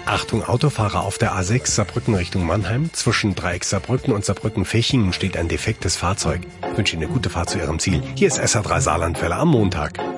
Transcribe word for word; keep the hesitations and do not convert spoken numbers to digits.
Achtung Autofahrer auf der A sechs Saarbrücken Richtung Mannheim. Zwischen Dreieck Saarbrücken und Saarbrücken-Fechingen steht ein defektes Fahrzeug. Ich wünsche Ihnen eine gute Fahrt zu Ihrem Ziel. Hier ist S R drei Saarlandwelle am Montag.